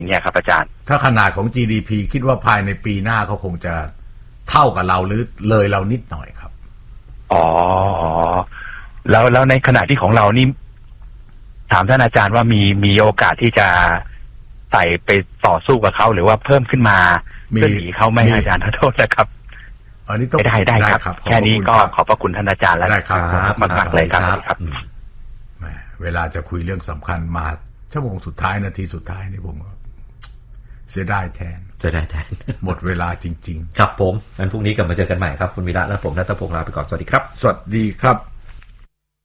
เนี่ยครับอาจารย์ถ้าขนาดของ GDP คิดว่าภายในปีหน้าเขาคงจะเท่ากับเราหรือเลยเรานิดหน่อยครับอ๋อแล้วในขณะที่ของเรานี่ถามท่านอาจารย์ว่ามีโอกาสที่จะใส่ไปต่อสู้กับเขาหรือว่าเพิ่มขึ้นมาเพื่อหนีเขาไม่อาจารย์ขอโทษนะครับอันนี้ต้องได้ครับแค่นี้ก็ขอบพระคุณท่านอาจารย์แล้วครับมากๆเลยครับเวลาจะคุยเรื่องสำคัญมาชั่วโมงสุดท้ายนาทีสุดท้ายนี่ผมเสียดายแทนหมดเวลาจริงๆครับผมงั้นพรุ่งนี้กลับมาเจอกันใหม่ครับคุณวีระและผมณัฐพงษ์ลาไปก่อนสวัสดีครับสวัสดีครับ